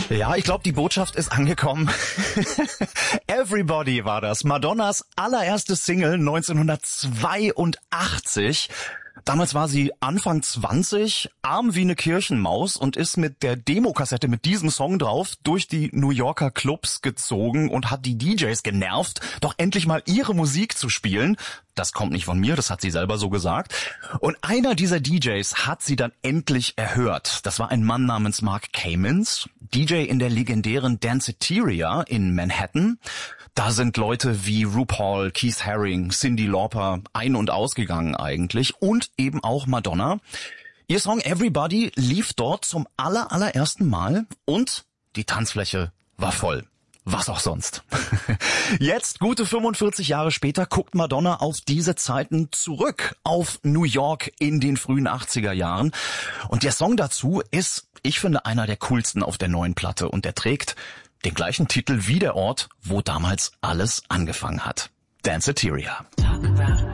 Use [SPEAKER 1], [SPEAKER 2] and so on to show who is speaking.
[SPEAKER 1] Ja, ich glaube, die Botschaft ist angekommen. Everybody war das. Madonnas allererste Single 1982. Damals war sie Anfang 20, arm wie eine Kirchenmaus und ist mit der Demokassette mit diesem Song drauf durch die New Yorker Clubs gezogen und hat die DJs genervt, doch endlich mal ihre Musik zu spielen. Das kommt nicht von mir, das hat sie selber so gesagt. Und einer dieser DJs hat sie dann endlich erhört. Das war ein Mann namens Mark Kamins, DJ in der legendären Danceteria in Manhattan. Da sind Leute wie RuPaul, Keith Haring, Cyndi Lauper ein- und ausgegangen eigentlich und eben auch Madonna. Ihr Song Everybody lief dort zum allerersten Mal und die Tanzfläche war voll. Was auch sonst. Jetzt, gute 45 Jahre später, guckt Madonna auf diese Zeiten zurück, auf New York in den frühen 80er Jahren. Und der Song dazu ist, ich finde, einer der coolsten auf der neuen Platte. Und der trägt den gleichen Titel wie der Ort, wo damals alles angefangen hat. Danceteria.